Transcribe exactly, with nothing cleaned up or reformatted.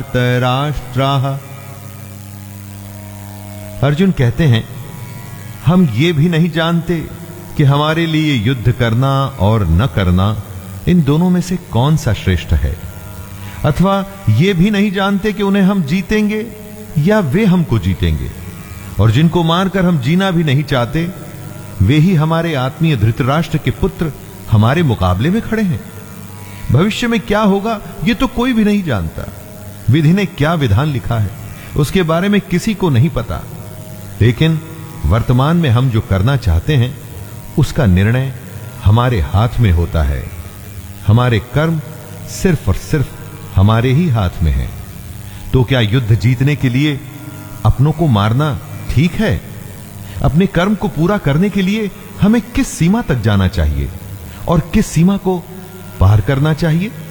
धार्तराष्ट्राः। अर्जुन कहते हैं, हम ये भी नहीं जानते कि हमारे लिए युद्ध करना और न करना, इन दोनों में से कौन सा श्रेष्ठ है। अथवा ये भी नहीं जानते कि उन्हें हम जीतेंगे या वे हमको जीतेंगे। और जिनको मारकर हम जीना भी नहीं चाहते, वे ही हमारे आत्मीय धृतराष्ट्र के पुत्र हमारे मुकाबले में खड़े हैं। भविष्य में क्या होगा ये तो कोई भी नहीं जानता। विधि ने क्या विधान लिखा है उसके बारे में किसी को नहीं पता। लेकिन वर्तमान में हम जो करना चाहते हैं उसका निर्णय हमारे हाथ में होता है। हमारे कर्म सिर्फ और सिर्फ हमारे ही हाथ में है। तो क्या युद्ध जीतने के लिए अपनों को मारना ठीक है? अपने कर्म को पूरा करने के लिए हमें किस सीमा तक जाना चाहिए और किस सीमा को पार करना चाहिए?